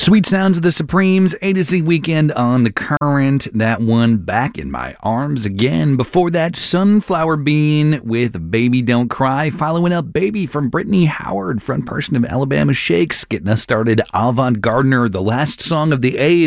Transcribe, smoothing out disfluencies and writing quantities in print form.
Sweet Sounds of the Supremes, A to Z Weekend on the Current. That one, Back in My Arms Again. Before that, Sunflower Bean with Baby Don't Cry. Following up, Baby from Brittany Howard, front person of Alabama Shakes. Getting us started, Avant Gardner, the last song of the A's.